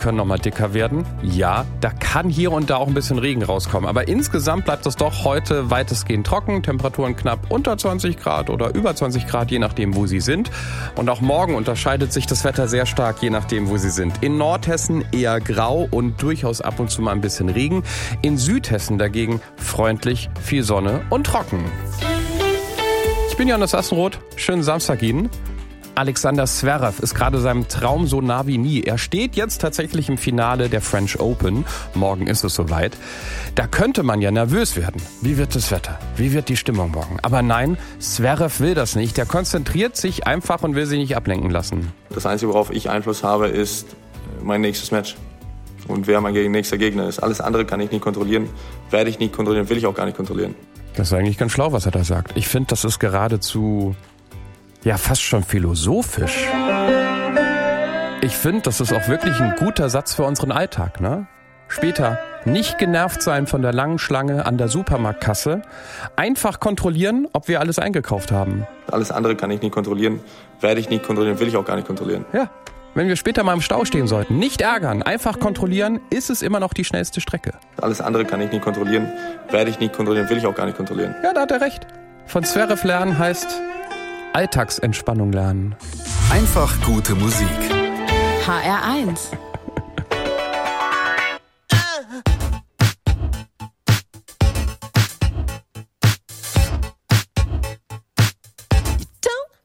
können nochmal dicker werden. Ja, da kann hier und da auch ein bisschen Regen rauskommen. Aber insgesamt bleibt es doch heute weitestgehend trocken. Temperaturen knapp unter 20 Grad oder über 20 Grad, je nachdem, wo Sie sind. Und auch morgen unterscheidet sich das Wetter sehr stark, je nachdem, wo Sie sind. In Nordhessen eher grau und durchaus ab und zu mal ein bisschen Regen. In Südhessen dagegen freundlich, viel Sonne und trocken. Ich bin Jonas Assenroth. Schönen Samstag Ihnen. Alexander Zverev ist gerade seinem Traum so nah wie nie. Er steht jetzt tatsächlich im Finale der French Open. Morgen ist es soweit. Da könnte man ja nervös werden. Wie wird das Wetter? Wie wird die Stimmung morgen? Aber nein, Zverev will das nicht. Er konzentriert sich einfach und will sich nicht ablenken lassen. Das Einzige, worauf ich Einfluss habe, ist mein nächstes Match. Und wer mein nächster Gegner ist. Alles andere kann ich nicht kontrollieren. Werde ich nicht kontrollieren, will ich auch gar nicht kontrollieren. Das ist eigentlich ganz schlau, was er da sagt. Ich finde, das ist geradezu... ja, fast schon philosophisch. Ich finde, das ist auch wirklich ein guter Satz für unseren Alltag, ne? Später nicht genervt sein von der langen Schlange an der Supermarktkasse. Einfach kontrollieren, ob wir alles eingekauft haben. Alles andere kann ich nicht kontrollieren, werde ich nicht kontrollieren, will ich auch gar nicht kontrollieren. Ja, wenn wir später mal im Stau stehen sollten, nicht ärgern, einfach kontrollieren, ist es immer noch die schnellste Strecke. Alles andere kann ich nicht kontrollieren, werde ich nicht kontrollieren, will ich auch gar nicht kontrollieren. Ja, da hat er recht. Von Zverev lernen heißt... Alltagsentspannung lernen. Einfach gute Musik. HR1